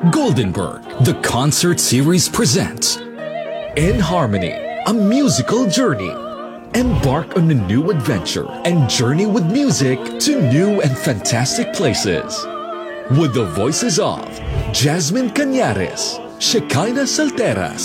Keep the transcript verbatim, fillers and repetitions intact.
Goldenberg, the concert series presents In Harmony, a musical journey. Embark on a new adventure and journey with music to new and fantastic places. With the voices of Jasmine Cañares, Shekinah Salteras,